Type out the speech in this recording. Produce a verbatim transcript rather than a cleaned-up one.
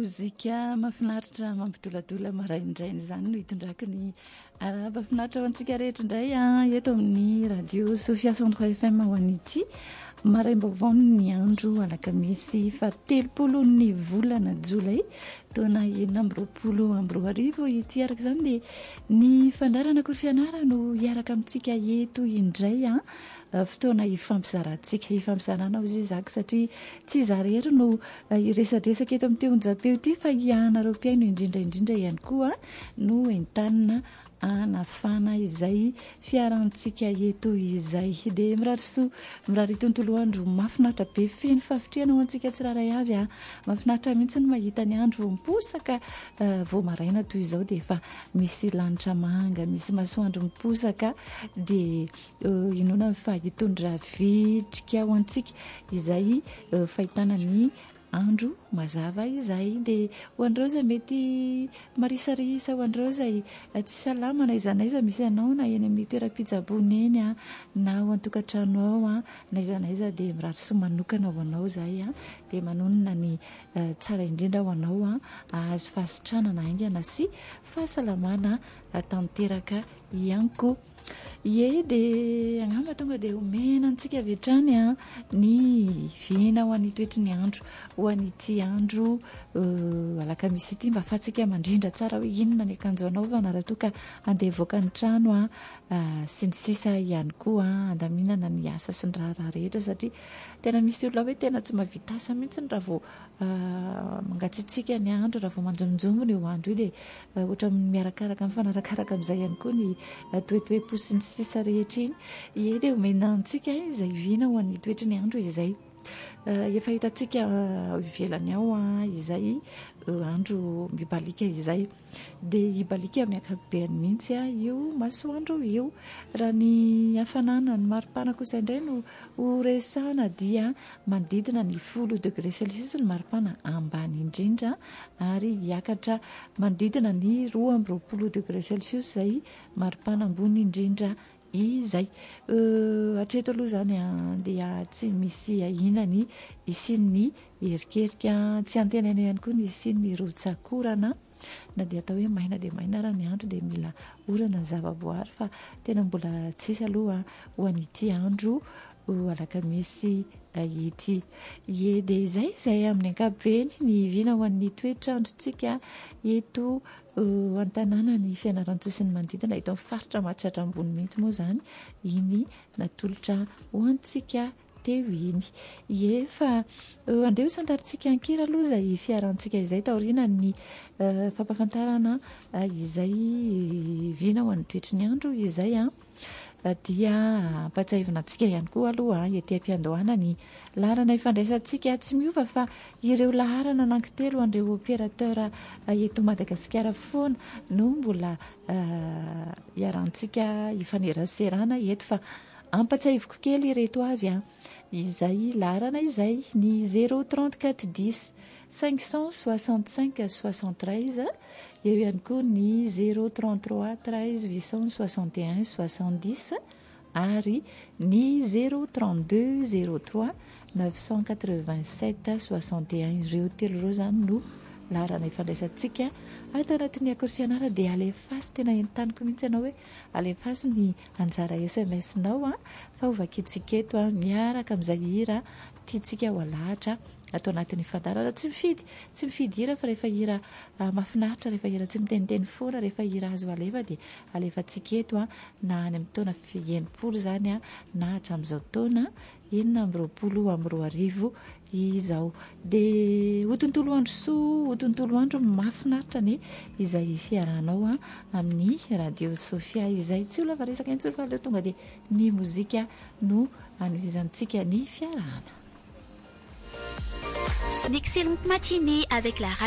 mozika mahafinaritra mampidoladola maraindrainy zany no hitondraky ny araba finaritra ho antsika rehetra indray a eto amin'ny radio Sofia cent trois F M ho an'ity maraim-baovao ny andro alakamisy fa telopolo ny volana jolay taona enina amby roapolo amby roa arivo ity araka izany dia ny fandarana kofianara no hiaraka amintsika eto indray a fotoana ifampizarantsika ifampizaranao izy zaka satria tsy zarery no iresadresaka eto amin'ny teonjapeo ity fa ianareo mpiaino indrindra indrindra ihany koa no entanina anafana izay fiarantsika eto izay dia mirariso mirary tontolo andro mafinaritra be feno favitriana ho antsika tsiraray avy a mafinaritra mihitsy ny mahita ny andro miposaka vao maraina toy izao dia efa misy lanitra manga misy masoandro miposaka dia inona fa hitondra vitrika ho antsika izay fahitana ny andro mazava izay dia ho andreo izay mety marisarisa ho andreo izay tsy salama na iza na iza misy anao na eny amin'ny toeram-pitsaboana eny a na ho an-tokantrano ao a na iza na iza dia mirary soa manokana ho anao izay a dia manonona ny tsara indrindra ho anao a ahazo fahasitrana na aingana sy fahasalamana tanteraka ihany koa ie dia angamba tonga dia omena antsika avy hatrany a ny vina ho an'ny toetry ny andro ho an'ity andro alakamisy ity mba ahafahantsika mandrindra tsara hoe inona ny akanjo anaovana raha toa ka andeha voaka ny trano a sy ny sisa ihany koa andaminana ny asa sy ny raharaha rehetra satria tena misy olona hoe tena tsy mahavita asa mihitsy raha vao mangatsitsika ny andro raha vao manjomonjomo ny eo andro io dia ohatra miarakaraka mifanarakaraka amin'izay ihany koa ny toetoepo sy ny sisa rehetra iny ie dia omena antsika izay vina ho an'ny toetry ny andro izay efa hitantsika ivelany ao a izay andro mibalika izay dia hibalika amin'ny akapobeany mihitsy a io masoandro io raha ny hafanana ny maripana kosa indray no horesana dia manodidina ny folo degré celsius ny maripana ambany indrindra ary hiakatra manodidina ny roa amby roapolo degré celsius izay maripana ambony indrindra izay hatreto aloha zany dia tsy misy ahinany isin'ny erikerika tsy antenana ihany koa ny isin'ny rotsakorana na dia atao hoe maina dia maina raha ny andro dia mila orana ny zavaboary fa tena mbola tsisy aloha ho an'ity andro alakamisy ity ie dia izay izay amin'ny ankapobeny ny vina ho an'ny toetrandrontsika eto an-tanàna ny fianarantsy sy ny manodidina eto amin'ny faritra mahatsatra ambony mihitsy moa zany iny natolotra ho antsika teo iny ie fa andeha ho sandarintsika ankira aloha izay fiarantsika izay taoriana ny fampafantarana izay vina ho an'ny toetry ny andro izay a dia ampatsahivina antsika ihany koa aloha ety am-piandohana ny laharana ifandraisantsika tsy miova fa ireo laharana anankitelo andreo opérateur eto Madagasikara foana no mbola iarantsika ifaneraserana eto fa ampatsahiviko kely ireto avy a izay laharana izay ny zéro trente-quatre dix cinq cent soixante-cinq soixante-treize eo ihany koa ny zéro trente-trois treize huit cent soixante et un soixante-dix ary ny zéro trente-deux zéro trois neuf cent quatre-vingt-sept soixante et un ireo telo ireo zany no laharana ifandraisantsika ato anatin'ny akorifianara dia alefasy tena entaniko mihitsy ianao hoe alefasy ny anjara S M S nao a fa ovakitsika eto a miaraka amin'izay hira tiantsika ho alahatra atao anatin'ny fandarana tsy mifidy tsy mifidy hira fa rehefa hira mafinaritra rehefa hira tsy miteniteny foana rehefa hira azo alefa dia alefantsika eto a na any amin'ny taona enimpolo zany a na hatramin'izao taona enina amby roapolo amby roa arivo izao dia ho tontolo andro soa ho tontolo andro mafinaritra ny izay fiaranao a amin'ny radio Sofia izay tsy olava resaka intsony fa leo tonga dia ny mozika no anoizantsika ny fiarahana. Une excellente matinée avec la radio.